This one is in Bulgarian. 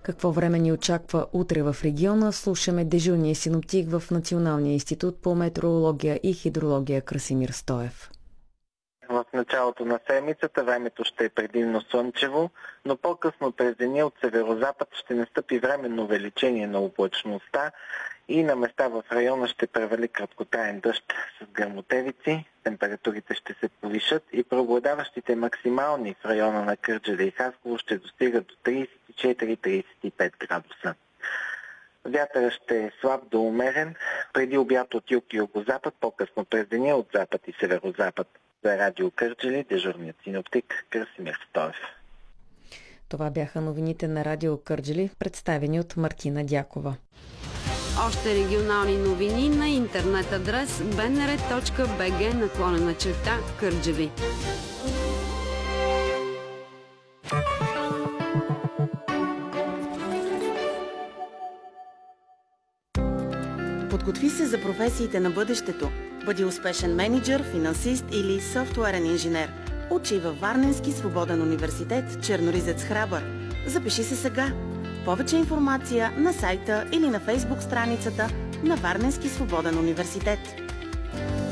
Какво време ни очаква утре в региона? Слушаме дежурния синоптик в Националния институт по метеорология и хидрология Красимир Стоев. В началото на седмицата времето ще е предимно слънчево, но по-късно през деня от северозапад ще настъпи временно увеличение на облачността и на места в района ще превали краткотраен дъжд с гръмотевици. Температурите ще се повишат и преобладаващите максимални в района на Кърджали и Хасково ще достигат до 34-35 градуса. Вятърът ще е слаб до умерен, преди обяд от юг и югозапад, по-късно през деня от запад и северозапад. За Радио Кърджали, дежурният синоптик Красимир Стоев. Това бяха новините на Радио Кърджали, представени от Мартина Дякова. Още регионални новини на интернет адрес bnr.bg/Кърджали. Подготви се за професиите на бъдещето. Бъди успешен мениджър, финансист или софтуерен инженер. Учи във Варненски свободен университет Черноризец Храбър. Запиши се сега. Повече информация на сайта или на фейсбук страницата на Варненски свободен университет.